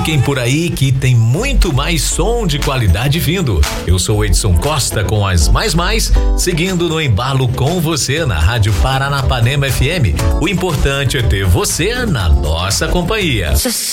fiquem por aí que tem muito mais som de qualidade vindo. Eu sou o Edson Costa com as mais, seguindo no embalo com você na Rádio Paranapanema FM. O importante é ter você na nossa companhia.